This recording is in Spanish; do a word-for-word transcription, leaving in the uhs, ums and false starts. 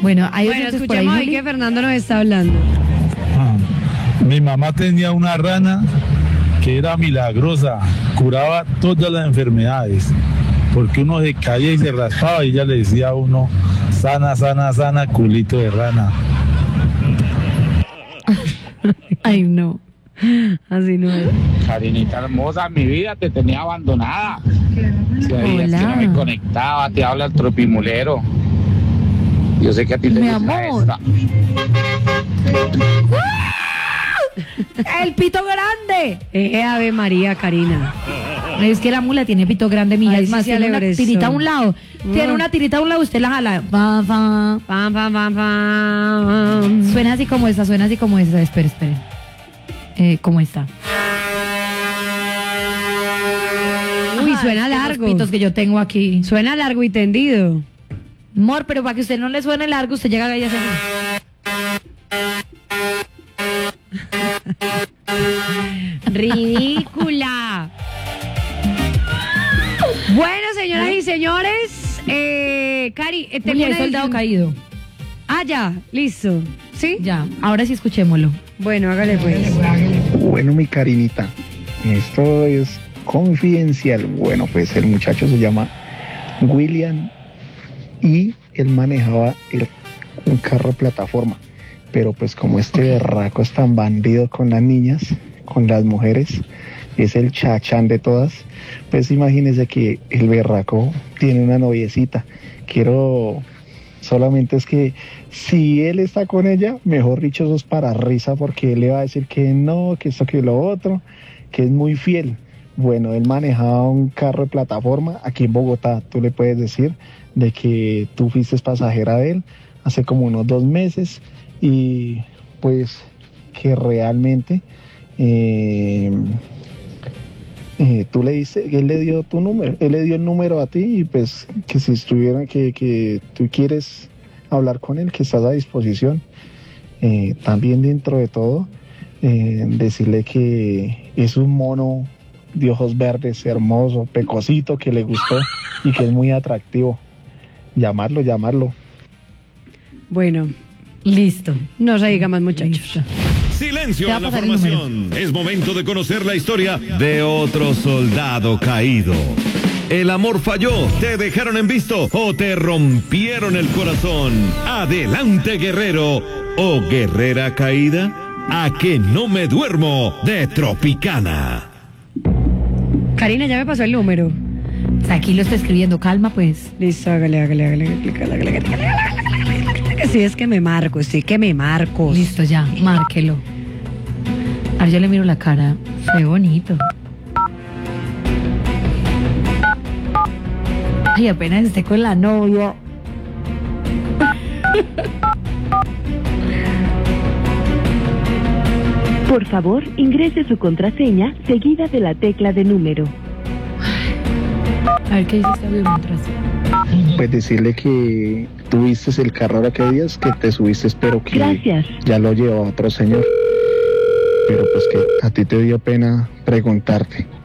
Bueno, hay Bueno, oyentes por ahí, escuchemos ahí Juli. que Fernando nos está hablando. Ah, mi mamá tenía una rana que era milagrosa, curaba todas las enfermedades, porque uno se caía y se raspaba y ella le decía a uno, sana, sana, sana, culito de rana. Ay, no. Así no es. Karinita hermosa, mi vida te tenía abandonada. Se veías Hola. que no me conectaba, te habla el tropimulero. Yo sé que a ti te Mi gusta amor. esta. ¡El pito grande! Eh, Ave María, Karina. Es que la mula tiene pito grande, mija. Ay, Es sí más, se tiene una alegrezó. tirita a un lado. Tiene Mm. una tirita a un lado, usted la jala. Pa, pa. Pam, pam, pam, pam. Suena así como esta, suena así como esta. Espera, espera. Eh, ¿Cómo está? Uy, Ajá, suena es que los largo. pitos que yo tengo aquí. Suena largo y tendido. Amor, pero para que usted no le suene largo, usted llega ahí y hace así. Ridícula. Bueno, señoras y señores, eh, Cari, eh, tengo Uy, el una soldado edición- caído. Ah, ya, listo. ¿Sí? Ya, ahora sí escuchémoslo. Bueno, hágale pues. Bueno, mi Karinita, esto es confidencial. Bueno, pues el muchacho se llama William y él manejaba el- un carro plataforma. Pero pues como este berraco es tan bandido con las niñas, con las mujeres, es el chachán de todas, pues imagínese que el berraco tiene una noviecita. Quiero... Solamente es que si él está con ella, mejor dicho, eso es para risa, porque él le va a decir que no, que esto, que lo otro, que es muy fiel. Bueno, él manejaba un carro de plataforma aquí en Bogotá. Tú le puedes decir de que tú fuiste pasajera de él hace como unos dos meses y pues que realmente eh, eh, tú le diste, él le dio tu número, él le dio el número a ti y pues que si estuviera, que, que tú quieres hablar con él, que estás a disposición. Eh, también dentro de todo, eh, decirle que es un mono de ojos verdes, hermoso, pecosito, que le gustó y que es muy atractivo. Llamarlo, llamarlo. Bueno, Listo. no se diga más, muchachos. Listo. Silencio Te va a la a pasar el formación. Es momento de conocer la historia de otro soldado caído. El amor falló, te dejaron en visto o te rompieron el corazón. Adelante, guerrero o guerrera caída. A que no me duermo de Tropicana. Karina, ya me pasó el número. Aquí lo está escribiendo, calma pues. Listo, hágale, hágale, hágale, hágale, hágale, hágale, hágale, hágale, hágale. Sí, es que me marco, sí que me marco. Listo, ya, márquelo. Ahora yo le miro la cara. Qué bonito. Ay, apenas esté con la novia. Por favor, ingrese su contraseña seguida de la tecla de número. A ver qué dice este audio mientras. Pues decirle que tuviste el carro ahora que días, que te subiste, pero que Gracias. ya lo llevó otro señor. Pero pues que a ti te dio pena preguntarte.